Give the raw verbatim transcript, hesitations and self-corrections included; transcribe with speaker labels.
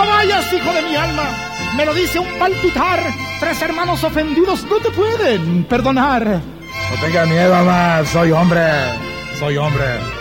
Speaker 1: No vayas, hijo de mi alma. Me lo dice un palpitar. Tres hermanos ofendidos no te pueden perdonar.
Speaker 2: No tenga miedo, mamá. Soy hombre. Soy hombre.